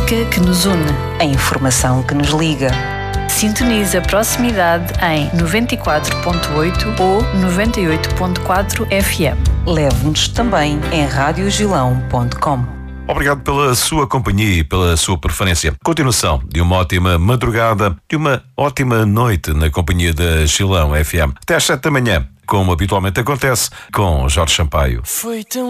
música que nos une, a informação que nos liga. Sintonize a proximidade em 94.8 ou 98.4 FM. Leve-nos também em radiogilão.com. Obrigado pela sua companhia e pela sua preferência. Continuação de uma ótima madrugada, de uma ótima noite na companhia da Gilão FM. Até às 7 da manhã, como habitualmente acontece, com Jorge Sampaio. Foi tão